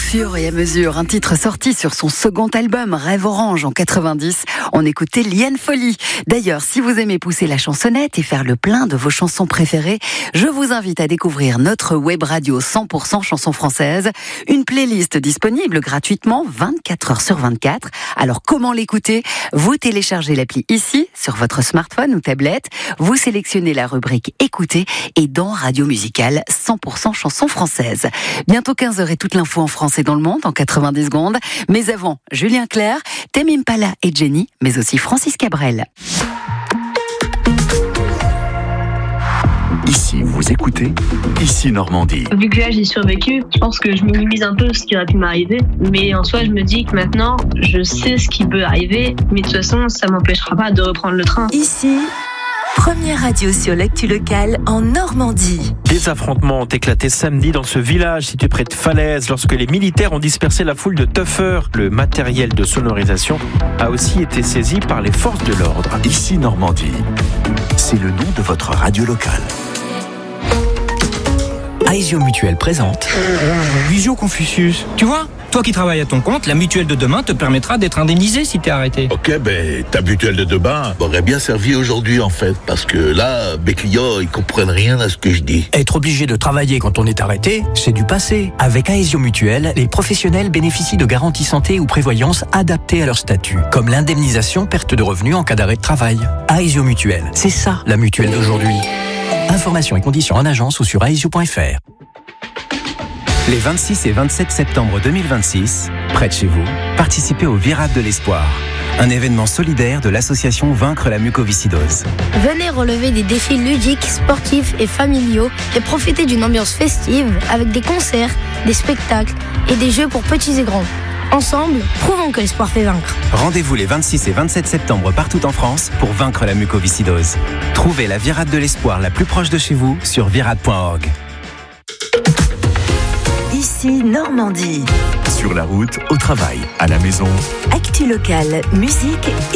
fur et à mesure, un titre sorti sur son second album Rêve Orange en 90. On écoutait Liane Folly. D'ailleurs, si vous aimez pousser la chansonnette et faire le plein de vos chansons préférées, je vous invite à découvrir notre web radio 100% chansons françaises. Une playlist disponible gratuitement 24 heures sur 24. Alors comment l'écouter ? Vous téléchargez l'appli ici, sur votre smartphone ou tablette. Vous sélectionnez la rubrique Écoutez et dans Radio Musicale 100% chansons françaises. Bientôt 15h et toute l'info en France et dans le monde en 90 secondes. Mais avant, Julien Clerc, Tame Impala et Jenny, mais aussi Francis Cabrel. Ici, vous écoutez, ici Normandie. Vu que là j'ai survécu, je pense que je minimise un peu ce qui aurait pu m'arriver. Mais en soi, je me dis que maintenant, je sais ce qui peut arriver. Mais de toute façon, ça m'empêchera pas de reprendre le train. Ici, première radio sur l'actu locale en Normandie. Des affrontements ont éclaté samedi dans ce village situé près de Falaise lorsque les militaires ont dispersé la foule de tuffeurs. Le matériel de sonorisation a aussi été saisi par les forces de l'ordre. Ici Normandie, c'est le nom de votre radio locale. Aesio Mutuelle présente Visio Confucius. Tu vois, toi qui travailles à ton compte, la mutuelle de demain te permettra d'être indemnisé si t'es arrêté. Ok, ta mutuelle de demain m'aurait bien servi aujourd'hui en fait, parce que là, mes clients, ils comprennent rien à ce que je dis. Être obligé de travailler quand on est arrêté, c'est du passé. Avec Aesio Mutuelle, les professionnels bénéficient de garanties santé ou prévoyance adaptées à leur statut, comme l'indemnisation perte de revenus en cas d'arrêt de travail. Aesio Mutuelle, c'est ça la mutuelle d'aujourd'hui. Informations et conditions en agence ou sur aesio.fr. Les 26 et 27 septembre 2026, près de chez vous, participez au Virade de l'Espoir, un événement solidaire de l'association Vaincre la mucoviscidose. Venez relever des défis ludiques, sportifs et familiaux et profiter d'une ambiance festive avec des concerts, des spectacles et des jeux pour petits et grands. Ensemble, prouvons que l'espoir fait vaincre. Rendez-vous les 26 et 27 septembre partout en France pour vaincre la mucoviscidose. Trouvez la Virade de l'Espoir la plus proche de chez vous sur virade.org. Ici Normandie. Sur la route, au travail, à la maison. Actu locale, musique et